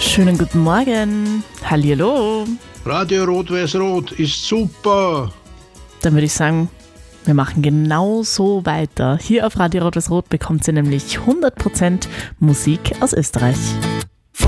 Schönen guten Morgen. Hallihallo. Radio Rot-Weiß-Rot ist super. Dann würde ich sagen, wir machen genau so weiter. Hier auf Radio Rot-Weiß-Rot bekommt ihr nämlich 100% Musik aus Österreich.